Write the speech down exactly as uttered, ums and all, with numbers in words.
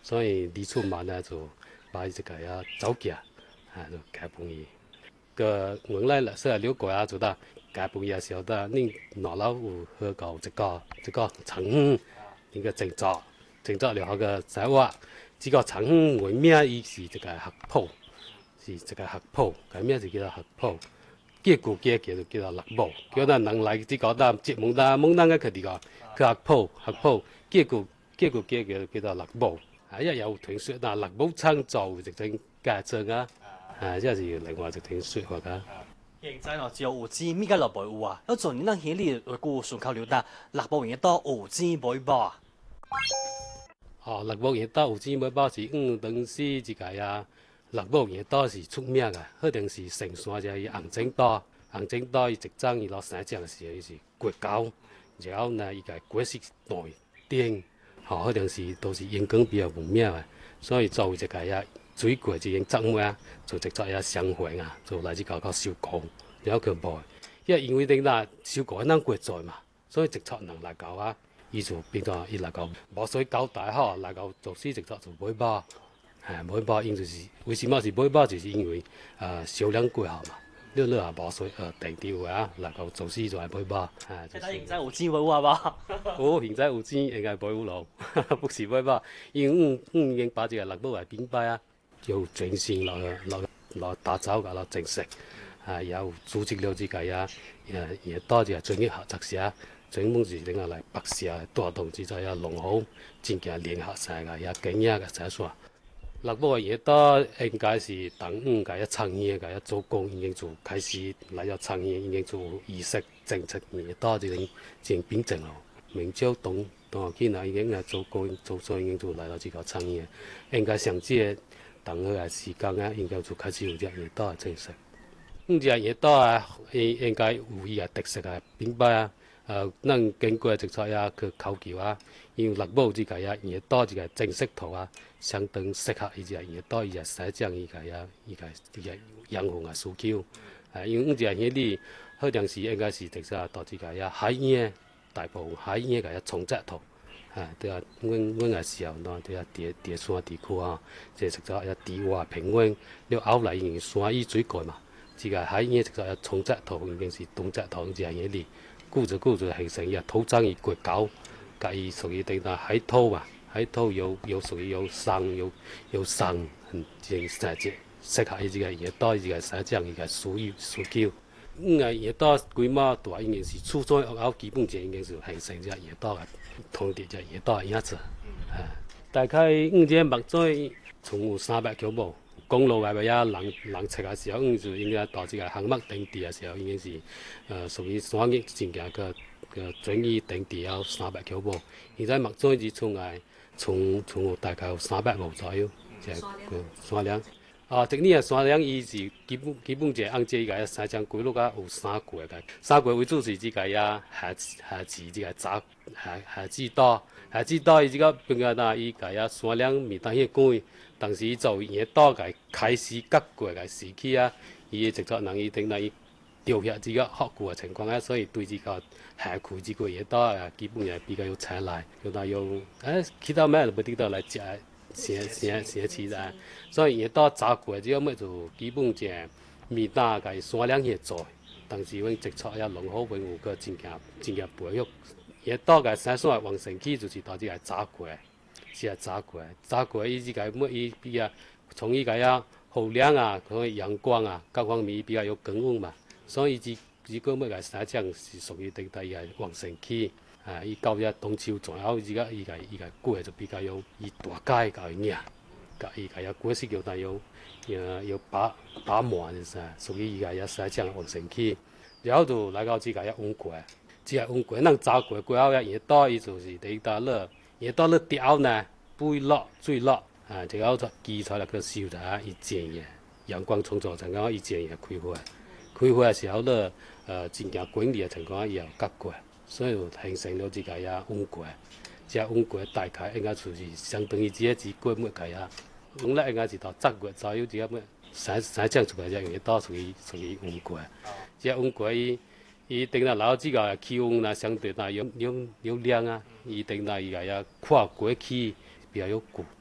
所以离出门呢就把这个呀走起啊，就改帮伊。个原来là sẽ liễu quả chỗ ta cái bụng ya xíu ta nên nó là u hơi cầu这个这个长一个整造整造了个在话这个长外面伊是这个合铺是这个合铺，cái面是叫做合鋪。結果嘅叫做叫做綠帽，叫咱人來這個單節目單蒙單嘅佢哋個佢合鋪合鋪，結果結果嘅叫叫做綠帽，啊一有傳說嗱綠帽창조直情假證啊，啊即係另外一種説法㗎。 現在咯，只有有錢咪個落背有啊，有做你能起你個順口溜達，落步嘢多有錢買包啊。 哦，綠帽嘢多有錢買包是嗯當時一個啊。綠帽嘢多是出名嘅，肯定是成山就係紅整多，紅整多伊一張伊落山隻嘅時候，伊是過高，然後呢伊個果實內頂，吼，肯定是都是陽光比較有名嘅，所以做一個呀水果就用浸啊，做一個呀香環啊，做來至搞搞燒果，然後佢賣，因為因為點啦，燒果能過在嘛，所以直接能嚟搞啊，伊就變咗伊嚟搞，冇水搞大吼，嚟搞做絲直接做買包。哎，买包因就是为什么是买包，就是因为呃销量过好嘛。你你也无水呃定掉啊，能够做事就系买包。啊， 即係現在有錢買啊嘛。 哦，現在有錢應該買有咯，不是買包，因為嗯嗯已經把這個綠帽嚟變擺啊，有精心落落落打造個落正式，啊有組織了這個呀，誒也多謝專業合作社。專門是另外嚟白社帶動之在呀農行真正聯合晒個呀經驗個才算。綠帽嘢多應該是等五個一創業個一做工已經做開始嚟咗創業已經做意識政策嘢多就已經變正咯。明朝東東起來已經係做工做咗已經做嚟咗這個創業，應該上次等佢時間啊應該就開始有隻嘢多正式。咁隻嘢多啊應應該有伊個特色啊變擺啊。誒，能經過直接呀去考究啊，因為綠帽這個呀嘢多這個正式圖啊，相當適合伊隻嘢多伊隻西將伊個呀伊個伊個養護啊需求，誒，因為呢隻嘢哩好像是應該是直接到這個呀海燕大部分海燕個呀重質圖，啊，對啊，阮阮個時候喏，對啊，地地山地區啊，即係直接呀地瓦平穩，了後來因為山依水蓋嘛，這個海燕直接呀重質圖已經是動質圖隻嘢哩。顧着顧着形成一土質越過高，介意屬於定到海土嘛，海土有有屬於有生有有生，很正實際適合伊這個嘢多伊個實際伊個需要需求。嗯個嘢多規模大已經是初中學校基本就已經是形成隻嘢多嘅，同啲隻嘢多嘅樣子。啊，大概嗯隻目水從有三百公畝。公路外邊呀，人人測嘅時候，嗯就應該到這個項目定地嘅時候，已經是呃屬於山域真正個個專業定地有三百公畝。現在目前是從來從從大概有三百畝左右，即係個山梁。啊，這呢個山梁伊是基本基本就按這個三江規路個有三季嘅，三季為主是這個呀夏夏季這個早夏夏季多，夏季多伊這個變個呐伊個呀山梁未當迄關。當時做嘢多嘅開始急過嘅時期啊，伊直接能伊定嚟調下這個學過嘅情況啊，所以對這個下區這個嘢多啊，基本係比較有青睞，有嗱用誒其他咩都冇得到嚟食食食食吃啦，所以嘢多早過這個咩就基本就未打嘅山梁嘢做，當時阮直接也農好維護個真正真正培育，嘢多嘅山山旺盛期就是到這個早過。是啊，早過，早過伊這個乜伊比較從伊個呀雨量啊，佢陽光啊各方面比較有均勻嘛，所以這這個乜個山將是屬於定在伊個旺盛期，啊，伊到咗冬秋仲有這個伊個伊個果就比較有伊大解個嘢，個伊個呀果實叫但有誒有把把滿就是屬於伊個呀山將旺盛期，然後就來到這個呀溫過，這個溫過能早過過後呀越多伊就是定到了。嘢多了掉呢，杯落水落，啊，就有咗基礎嚟個燒茶，伊正嘅陽光充足情況，伊正嘅開花，開花嘅時候咧，誒真正管理嘅情況伊又急過，所以形成咗這個呀溫過，這個溫過大概應該就是相當於這個只過乜個呀，咁咧應該是到十月左右這個乜三三將出來隻嘢多屬於屬於溫過，這個溫過伊。伊定到老這個氣溫呢，相對呢有有有涼啊，伊定到伊個呀跨過期比較有固